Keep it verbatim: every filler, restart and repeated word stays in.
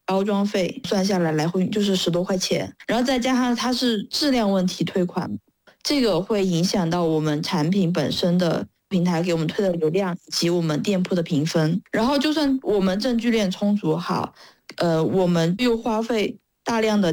包装费算下来来回就是十多块钱，然后再加上它是质量问题退款，这个会影响到我们产品本身的平台给我们推的流量以及我们店铺的评分。然后就算我们证据链充足好，呃，我们又花费大量的